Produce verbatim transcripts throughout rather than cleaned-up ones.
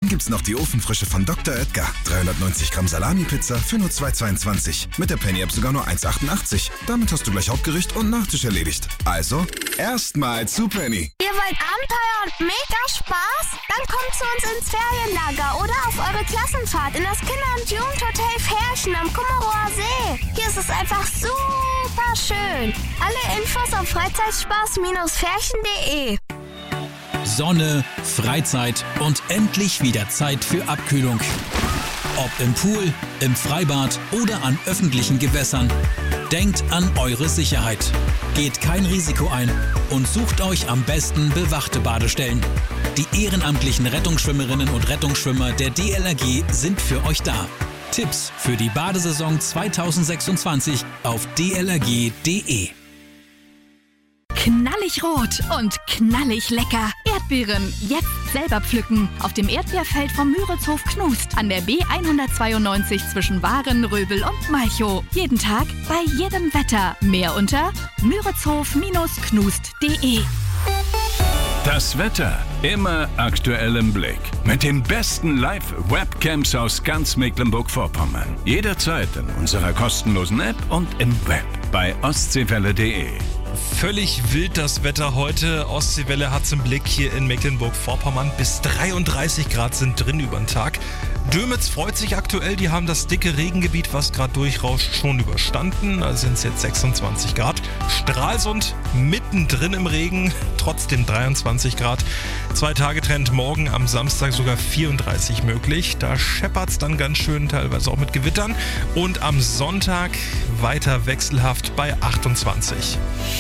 gibt's noch die Ofenfrische von Doktor Oetker. dreihundertneunzig Gramm Salami-Pizza für nur zwei Euro zweiundzwanzig. Mit der Penny-App sogar nur eins Euro achtundachtzig. Damit hast du gleich Hauptgericht und Nachtisch erledigt. Also, erstmal zu Penny. Ihr wollt Abenteuer und mega Spaß? Dann kommt zu uns ins Ferienlager oder auf eure Klassenfahrt in das Kinder- und Jugendhotel Ferchen am Kummerower See. Hier ist es einfach super schön. Alle Infos auf freizeitspaß Ferchen punkt de. Sonne, Freizeit und endlich wieder Zeit für Abkühlung. Ob im Pool, im Freibad oder an öffentlichen Gewässern. Denkt an eure Sicherheit. Geht kein Risiko ein und sucht euch am besten bewachte Badestellen. Die ehrenamtlichen Rettungsschwimmerinnen und Rettungsschwimmer der D L R G sind für euch da. Tipps für die Badesaison zweitausendsechsundzwanzig auf d l r g punkt de. Knallig rot und knallig lecker. Erdbeeren jetzt selber pflücken. Auf dem Erdbeerfeld vom Müritzhof Knust an der B hundertzweiundneunzig zwischen Waren, Röbel und Malchow. Jeden Tag, bei jedem Wetter. Mehr unter müritzhof knust punkt de. Das Wetter immer aktuell im Blick. Mit den besten Live-Webcams aus ganz Mecklenburg-Vorpommern. Jederzeit in unserer kostenlosen App und im Web bei ostseewelle punkt de. Völlig wild das Wetter heute. Ostseewelle hat's im Blick hier in Mecklenburg-Vorpommern. Bis dreiunddreißig Grad sind drin über den Tag. Dömitz freut sich aktuell, die haben das dicke Regengebiet, was gerade durchrauscht, schon überstanden. Da sind es jetzt sechsundzwanzig Grad. Stralsund mittendrin im Regen, trotzdem dreiundzwanzig Grad. Zwei Tage Trend, morgen am Samstag sogar vierunddreißig möglich. Da scheppert's dann ganz schön, teilweise auch mit Gewittern. Und am Sonntag weiter wechselhaft bei achtundzwanzig.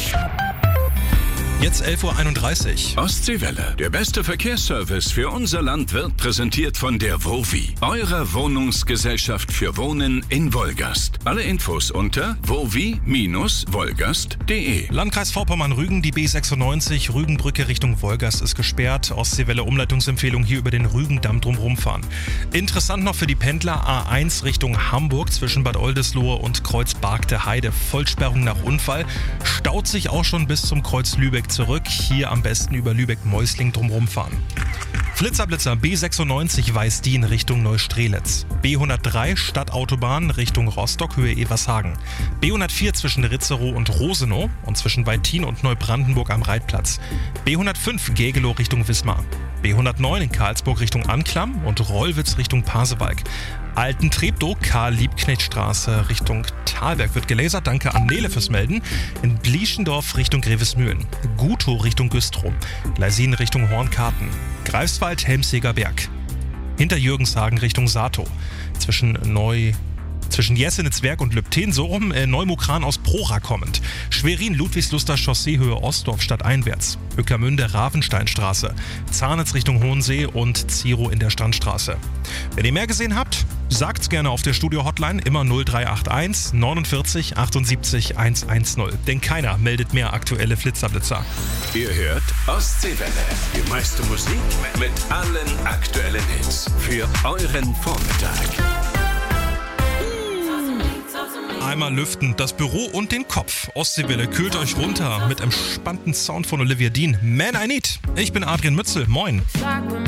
Jetzt elf Uhr einunddreißig. Ostseewelle, der beste Verkehrsservice für unser Land, wird präsentiert von der Wowi, eurer Wohnungsgesellschaft für Wohnen in Wolgast. Alle Infos unter wowi Bindestrich wolgast punkt de. Landkreis Vorpommern-Rügen, die B sechsundneunzig, Rügenbrücke Richtung Wolgast ist gesperrt. Ostseewelle Umleitungsempfehlung hier über den Rügendamm drumherum fahren. Interessant noch für die Pendler, A eins Richtung Hamburg zwischen Bad Oldesloe und Kreuz Bargte Heide. Vollsperrung nach Unfall. Staut sich auch schon bis zum Kreuz Lübeck zurück. Hier am besten über Lübeck-Meusling drumherum fahren. Flitzer-Blitzer B sechsundneunzig Weißdien Richtung Neustrelitz. B hundertdrei Stadtautobahn Richtung Rostock, Höhe Evershagen. B hundertvier zwischen Ritzerow und Rosenow und zwischen Weittin und Neubrandenburg am Reitplatz. B hundertfünf Gegelow Richtung Wismar. B hundertneun in Karlsburg Richtung Anklam und Rollwitz Richtung Pasewalk. Alten-Treptow, Karl-Liebknecht-Straße Richtung Thalberg wird gelasert. Danke an Nele fürs Melden. In Blieschendorf Richtung Grevesmühlen. Gutow Richtung Güstrow. Gleisin Richtung Hornkarten. Greifswald, Helmseger Berg. Hinter Jürgenshagen Richtung Satow. Zwischen Neu... Zwischen Jesenitzwerk und Lübten, so rum, äh, Neumokran aus Prora kommend. Schwerin, Ludwigsluster Chaussee, Höhe Ostdorf, stadteinwärts. Bücklermünde, Ravensteinstraße. Zahnitz Richtung Hohensee und Zierow in der Strandstraße. Wenn ihr mehr gesehen habt, sagt's gerne auf der Studio-Hotline, immer null drei acht eins neunundvierzig achtundsiebzig hundertzehn. Denn keiner meldet mehr aktuelle Flitzerblitzer. Ihr hört Ostseewelle, die meiste Musik mit allen aktuellen Hits für euren Vormittag. Einmal lüften, das Büro und den Kopf. Ostseewelle kühlt euch runter mit entspannten Sound von Olivia Dean. Man I Need. Ich bin Adrian Mützel. Moin.